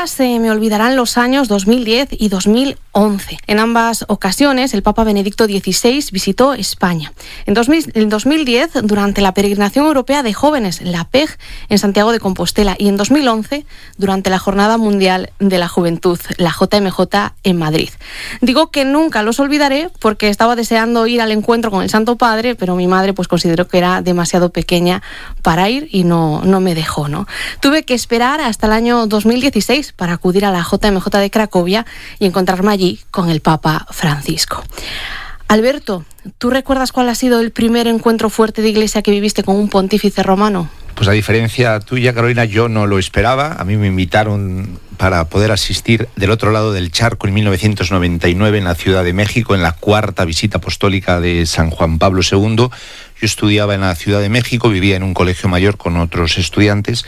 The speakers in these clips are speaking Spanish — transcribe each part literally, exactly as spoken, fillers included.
Nunca se me olvidarán los años dos mil diez y dos mil once. En ambas ocasiones, el Papa Benedicto dieciséis visitó España. En, dos mil, en dos mil diez, durante la peregrinación europea de jóvenes, la P E G, en Santiago de Compostela, y en dos mil once, durante la Jornada Mundial de la Juventud, la J M J, en Madrid. Digo que nunca los olvidaré porque estaba deseando ir al encuentro con el Santo Padre, pero mi madre pues consideró que era demasiado pequeña para ir y no, no me dejó, ¿no? Tuve que esperar hasta el año dos mil dieciséis para acudir a la J M J de Cracovia y encontrarme allí con el Papa Francisco. Alberto, ¿tú recuerdas cuál ha sido el primer encuentro fuerte de iglesia que viviste con un pontífice romano? Pues a diferencia tuya, Carolina, yo no lo esperaba. A mí me invitaron para poder asistir del otro lado del charco en mil novecientos noventa y nueve en la Ciudad de México, en la cuarta visita apostólica de San Juan Pablo segundo. Yo estudiaba en la Ciudad de México, vivía en un colegio mayor con otros estudiantes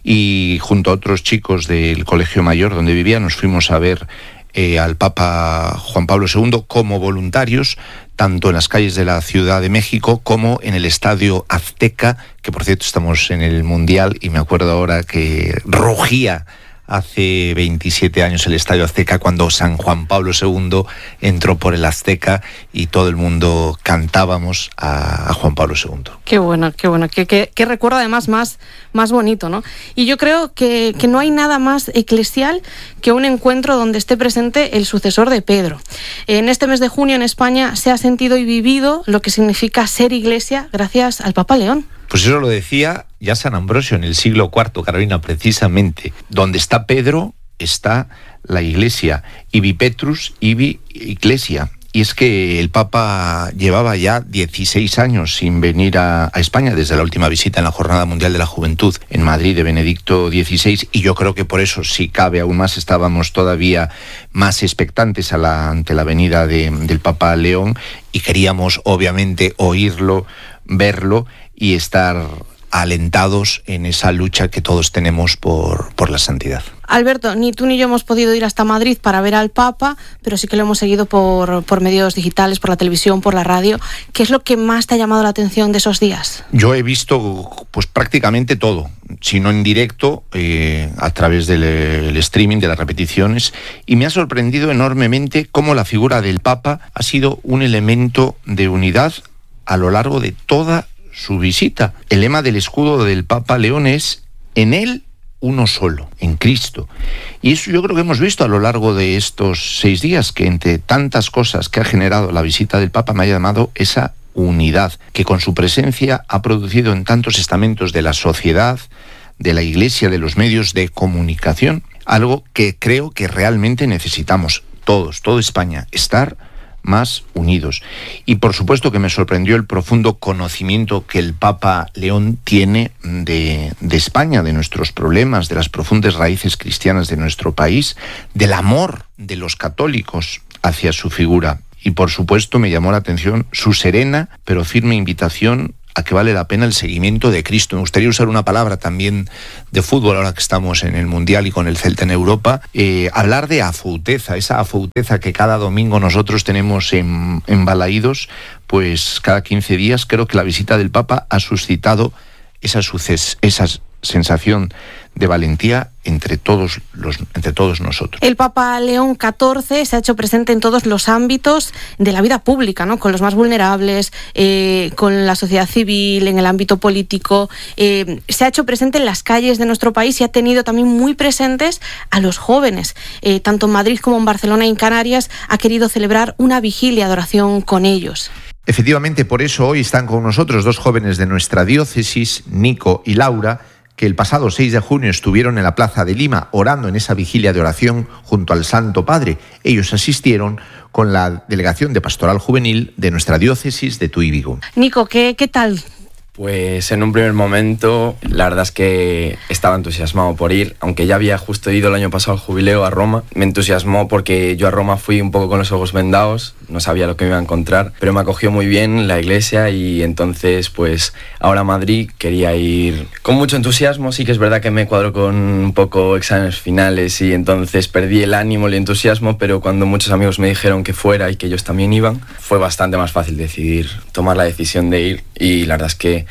y junto a otros chicos del colegio mayor donde vivía nos fuimos a ver eh, al Papa Juan Pablo segundo como voluntarios, tanto en las calles de la Ciudad de México como en el Estadio Azteca, que por cierto estamos en el Mundial y me acuerdo ahora que rugía hace veintisiete años el Estadio Azteca cuando San Juan Pablo segundo entró por el Azteca y todo el mundo cantábamos a, a Juan Pablo segundo. Qué bueno, qué bueno, qué, qué, qué recuerdo además más, más bonito, ¿no? Y yo creo que, que no hay nada más eclesial que un encuentro donde esté presente el sucesor de Pedro. En este mes de junio en España se ha sentido y vivido lo que significa ser iglesia gracias al Papa León. Pues eso lo decía ya San Ambrosio en el siglo cuarto, Carolina, precisamente. Donde está Pedro, está la Iglesia. Ibi Petrus, ibi Iglesia. Y es que el Papa llevaba ya dieciséis años sin venir a, a España, desde la última visita en la Jornada Mundial de la Juventud en Madrid de Benedicto dieciséis, y yo creo que por eso, si cabe aún más, estábamos todavía más expectantes a la, ante la venida de, del Papa León, y queríamos obviamente oírlo, verlo y estar alentados en esa lucha que todos tenemos por, por la santidad. Alberto, ni tú ni yo hemos podido ir hasta Madrid para ver al Papa, pero sí que lo hemos seguido por, por medios digitales, por la televisión, por la radio. ¿Qué es lo que más te ha llamado la atención de esos días? Yo he visto pues prácticamente todo, si no en directo, eh, a través del el streaming, de las repeticiones, y me ha sorprendido enormemente cómo la figura del Papa ha sido un elemento de unidad a lo largo de toda su visita. El lema del escudo del Papa León es: en él uno solo, en Cristo. Y eso yo creo que hemos visto a lo largo de estos seis días, que entre tantas cosas que ha generado la visita del Papa me ha llamado esa unidad, que con su presencia ha producido en tantos estamentos de la sociedad, de la Iglesia, de los medios de comunicación, algo que creo que realmente necesitamos todos, toda España, estar más unidos. Y por supuesto que me sorprendió el profundo conocimiento que el Papa León tiene de, de España, de nuestros problemas, de las profundas raíces cristianas de nuestro país, del amor de los católicos hacia su figura. Y por supuesto me llamó la atención su serena pero firme invitación a que vale la pena el seguimiento de Cristo. Me gustaría usar una palabra también de fútbol, ahora que estamos en el Mundial y con el Celta en Europa, eh, hablar de afouteza, esa afouteza que cada domingo nosotros tenemos en, en Balaídos, pues cada quince días. Creo que la visita del Papa ha suscitado esa, suces, esa sensación de valentía entre todos los entre todos nosotros. El Papa León catorce se ha hecho presente en todos los ámbitos de la vida pública, ¿no? Con los más vulnerables, eh, con la sociedad civil, en el ámbito político. Eh, se ha hecho presente en las calles de nuestro país y ha tenido también muy presentes a los jóvenes. Eh, tanto en Madrid como en Barcelona y en Canarias ha querido celebrar una vigilia de oración con ellos. Efectivamente, por eso hoy están con nosotros dos jóvenes de nuestra diócesis, Nico y Laura, que el pasado seis de junio estuvieron en la Plaza de Lima orando en esa vigilia de oración junto al Santo Padre. Ellos asistieron con la Delegación de Pastoral Juvenil de nuestra diócesis de Tuy Vigo. Nico, ¿qué, qué tal? Pues en un primer momento la verdad es que estaba entusiasmado por ir, aunque ya había justo ido el año pasado al jubileo a Roma. Me entusiasmó porque yo a Roma fui un poco con los ojos vendados, no sabía lo que me iba a encontrar, pero me acogió muy bien la iglesia y entonces pues ahora a Madrid quería ir con mucho entusiasmo. Sí que es verdad que me cuadro con un poco exámenes finales y entonces perdí el ánimo, el entusiasmo, pero cuando muchos amigos me dijeron que fuera y que ellos también iban, fue bastante más fácil decidir, tomar la decisión de ir y la verdad es que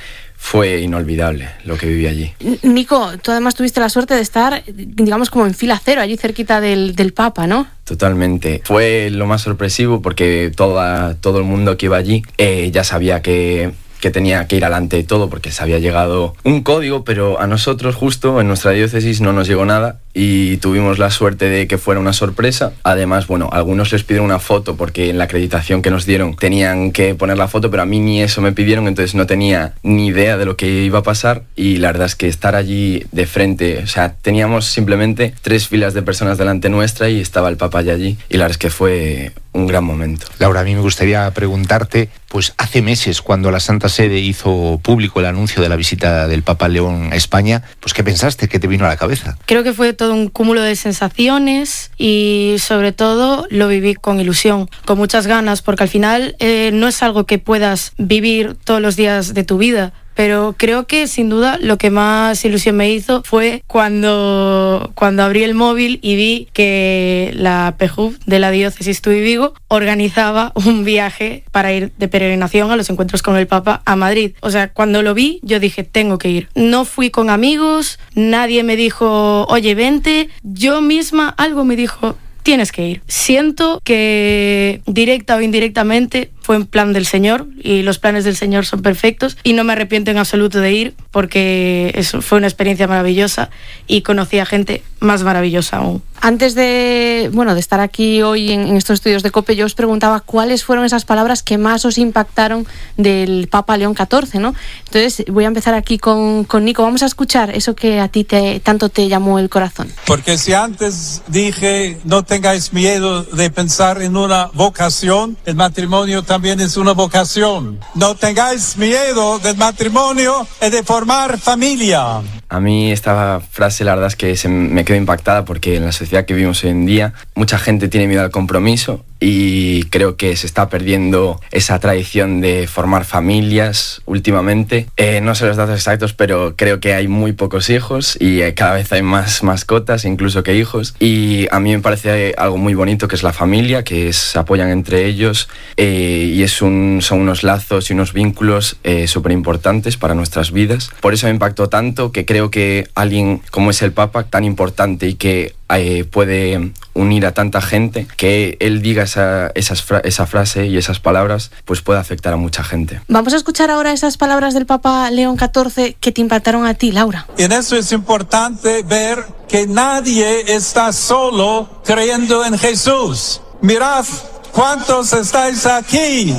fue inolvidable lo que viví allí. Nico, tú además tuviste la suerte de estar, digamos, como en fila cero, allí cerquita del, del Papa, ¿no? Totalmente. Fue lo más sorpresivo porque toda, todo el mundo que iba allí eh, ya sabía que... que tenía que ir adelante de todo porque se había llegado un código, pero a nosotros justo en nuestra diócesis no nos llegó nada y tuvimos la suerte de que fuera una sorpresa. Además, bueno, a algunos les pidieron una foto porque en la acreditación que nos dieron tenían que poner la foto, pero a mí ni eso me pidieron, entonces no tenía ni idea de lo que iba a pasar y la verdad es que estar allí de frente, o sea, teníamos simplemente tres filas de personas delante nuestra y estaba el Papa ya allí y la verdad es que fue un gran momento. Laura, a mí me gustaría preguntarte, pues hace meses cuando la Santa Sede hizo público el anuncio de la visita del Papa León a España, pues ¿qué pensaste? ¿Qué te vino a la cabeza? Creo que fue todo un cúmulo de sensaciones y sobre todo lo viví con ilusión, con muchas ganas, porque al final eh, no es algo que puedas vivir todos los días de tu vida. Pero creo que sin duda lo que más ilusión me hizo fue cuando, cuando abrí el móvil y vi que la P J U V de la Diócesis Tuy Vigo organizaba un viaje para ir de peregrinación a los encuentros con el Papa a Madrid. O sea, cuando lo vi yo dije, tengo que ir. No fui con amigos, nadie me dijo, oye, vente. Yo misma algo me dijo, tienes que ir. Siento que directa o indirectamente fue en plan del Señor y los planes del Señor son perfectos y no me arrepiento en absoluto de ir porque eso fue una experiencia maravillosa y conocí a gente más maravillosa aún. Antes de, bueno, de estar aquí hoy en, en estos estudios de COPE, yo os preguntaba cuáles fueron esas palabras que más os impactaron del Papa León catorce, ¿no? Entonces voy a empezar aquí con, con Nico. Vamos a escuchar eso que a ti te, tanto te llamó el corazón. Porque si antes dije no tengáis miedo de pensar en una vocación, el matrimonio también es una vocación. No tengáis miedo del matrimonio y de formar familia. A mí esta frase la verdad es que se me quedó impactada porque en la sociedad que vivimos hoy en día mucha gente tiene miedo al compromiso y creo que se está perdiendo esa tradición de formar familias últimamente. Eh, no sé los datos exactos, pero creo que hay muy pocos hijos y eh, cada vez hay más mascotas incluso que hijos y a mí me parece algo muy bonito que es la familia, que es, se apoyan entre ellos eh, y es un, son unos lazos y unos vínculos eh, súper importantes para nuestras vidas. Por eso me impactó tanto que creo que alguien como es el Papa, tan importante y que eh, puede unir a tanta gente, que él diga esa, esas fra- esa frase y esas palabras, pues puede afectar a mucha gente. Vamos a escuchar ahora esas palabras del Papa León catorce que te impactaron a ti, Laura. Y en eso es importante ver que nadie está solo creyendo en Jesús. Mirad cuántos estáis aquí.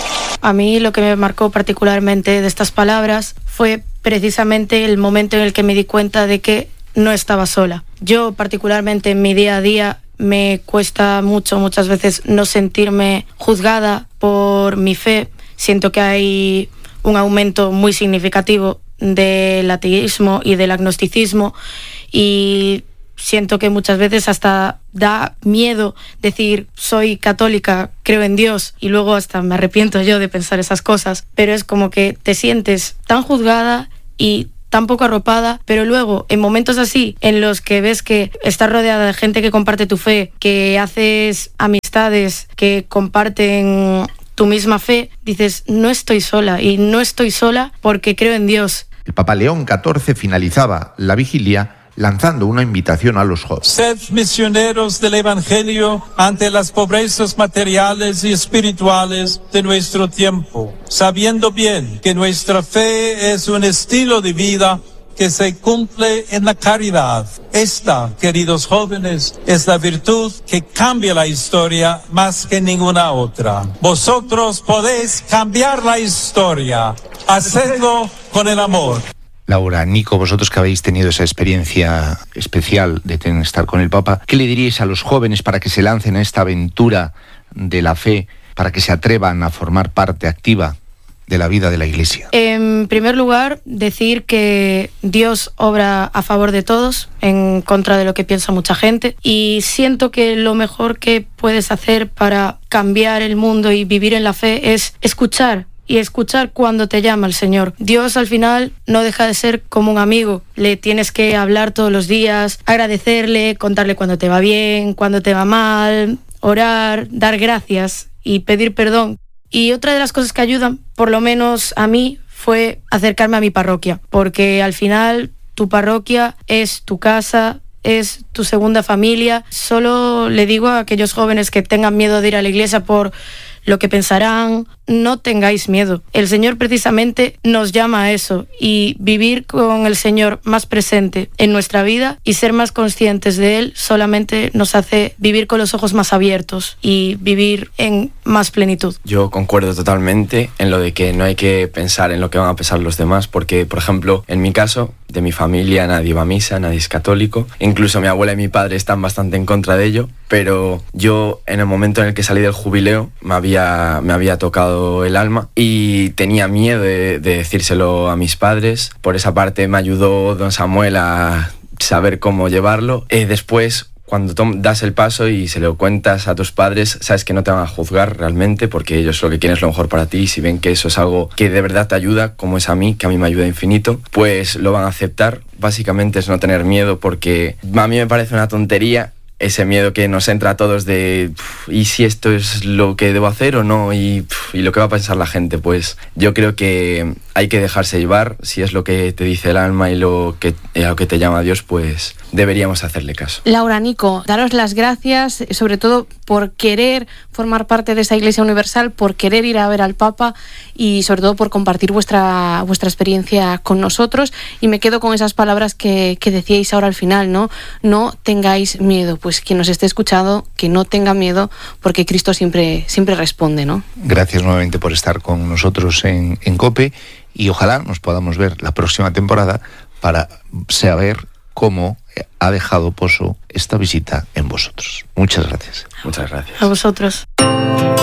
A mí lo que me marcó particularmente de estas palabras fue precisamente el momento en el que me di cuenta de que no estaba sola. Yo particularmente en mi día a día me cuesta mucho, muchas veces, no sentirme juzgada por mi fe. Siento que hay un aumento muy significativo del ateísmo y del agnosticismo y siento que muchas veces hasta da miedo decir soy católica, creo en Dios y luego hasta me arrepiento yo de pensar esas cosas, pero es como que te sientes tan juzgada y tan poco arropada, pero luego en momentos así en los que ves que estás rodeada de gente que comparte tu fe, que haces amistades que comparten tu misma fe, dices no estoy sola y no estoy sola porque creo en Dios. El Papa León catorce finalizaba la vigilia lanzando una invitación a los jóvenes. Sed misioneros del Evangelio ante las pobrezas materiales y espirituales de nuestro tiempo, sabiendo bien que nuestra fe es un estilo de vida que se cumple en la caridad. Esta, queridos jóvenes, es la virtud que cambia la historia más que ninguna otra. Vosotros podéis cambiar la historia. Hacedlo con el amor. Laura, Nico, vosotros que habéis tenido esa experiencia especial de tener, estar con el Papa, ¿qué le diríais a los jóvenes para que se lancen a esta aventura de la fe, para que se atrevan a formar parte activa de la vida de la Iglesia? En primer lugar, decir que Dios obra a favor de todos, en contra de lo que piensa mucha gente, y siento que lo mejor que puedes hacer para cambiar el mundo y vivir en la fe es escuchar. Y escuchar cuando te llama el Señor. Dios al final no deja de ser como un amigo. Le tienes que hablar todos los días, agradecerle, contarle cuando te va bien, cuando te va mal, orar, dar gracias y pedir perdón. Y otra de las cosas que ayudan, por lo menos a mí, fue acercarme a mi parroquia, porque al final tu parroquia es tu casa, es tu segunda familia. Solo le digo a aquellos jóvenes que tengan miedo de ir a la iglesia por lo que pensarán, no tengáis miedo. El Señor precisamente nos llama a eso, y vivir con el Señor más presente en nuestra vida y ser más conscientes de Él solamente nos hace vivir con los ojos más abiertos y vivir en más plenitud. Yo concuerdo totalmente en lo de que no hay que pensar en lo que van a pensar los demás, porque, por ejemplo, en mi caso, de mi familia nadie va a misa, nadie es católico, incluso mi abuela y mi padre están bastante en contra de ello, pero yo en el momento en el que salí del jubileo me había, me había tocado el alma y tenía miedo de, de decírselo a mis padres. Por esa parte me ayudó don Samuel a saber cómo llevarlo. Eh, después, cuando das el paso y se lo cuentas a tus padres, sabes que no te van a juzgar realmente, porque ellos lo que quieren es lo mejor para ti, y si ven que eso es algo que de verdad te ayuda, como es a mí, que a mí me ayuda infinito, pues lo van a aceptar. Básicamente es no tener miedo, porque a mí me parece una tontería ese miedo que nos entra a todos de ¿y si esto es lo que debo hacer o no? Y, y lo que va a pensar la gente. Pues yo creo que hay que dejarse llevar. Si es lo que te dice el alma y lo que, a lo que te llama Dios, pues deberíamos hacerle caso. Laura, Nico, daros las gracias, sobre todo por querer formar parte de esa Iglesia Universal, por querer ir a ver al Papa y sobre todo por compartir vuestra, vuestra experiencia con nosotros. Y me quedo con esas palabras que, que decíais ahora al final, ¿no? No tengáis miedo. Pues quien nos esté escuchando, que no tenga miedo, porque Cristo siempre, siempre responde, ¿no? Gracias nuevamente por estar con nosotros en, en COPE, y ojalá nos podamos ver la próxima temporada para saber cómo ha dejado pozo esta visita en vosotros. Muchas gracias. Muchas gracias. A vosotros.